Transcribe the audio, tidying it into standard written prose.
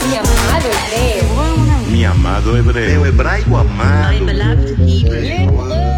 Mi amado hebreo. Mi amado hebreo. Hebraico amado. My beloved Hebrew. L'hébreu.